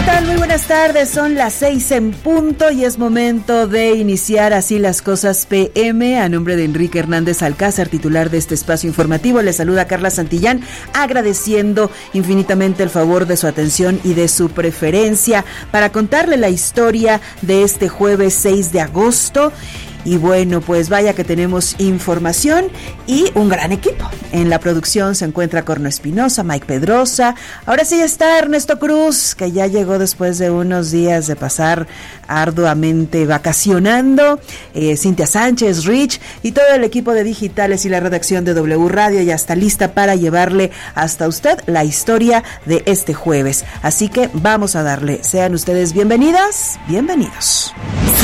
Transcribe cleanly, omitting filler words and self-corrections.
tal? Muy buenas tardes, son las 6 en punto y es momento de iniciar Así las Cosas PM. A nombre de Enrique Hernández Alcázar, titular de este espacio informativo, le saluda Carla Santillán, agradeciendo infinitamente el favor de su atención y de su preferencia para contarle la historia de este jueves 6 de agosto. Y bueno, pues vaya que tenemos información y un gran equipo. En la producción se encuentra Corno Espinosa, Mike Pedrosa. Ahora sí está Ernesto Cruz, que ya llegó después de unos días de pasar arduamente vacacionando. Cintia Sánchez, Rich y todo el equipo de digitales y la redacción de W Radio ya está lista para llevarle hasta usted la historia de este jueves. Así que vamos a darle. Sean ustedes bienvenidas, bienvenidos.